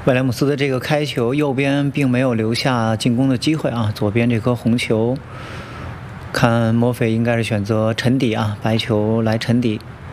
威廉姆斯的这个开球，右边并没有留下进攻的机会啊。左边这颗红球，看墨菲应该是选择沉底啊，白球来沉底。